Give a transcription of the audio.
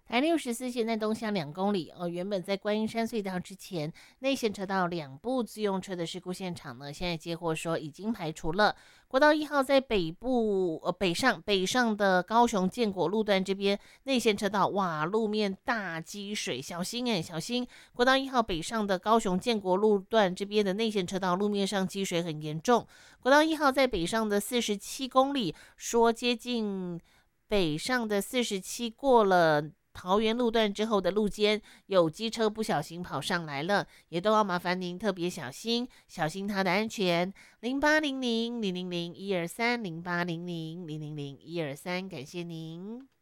台614现在东向2公里原本在观音山隧道之前，内线车道2部自用车的事故现场呢，现在接获说已经排除了。国道1号在北上的高雄建国路段这边内线车道，哇，路面大积水，小心小心！国道1号北上的高雄建国路段这边的内线车道路面上积水很严重。国道1号在北上的47公里，说接近北上的47过了桃园路段之后的路肩，有机车不小心跑上来了，也都要麻烦您特别小心，小心他的安全。0800 000 123 0800 000 123，感谢您。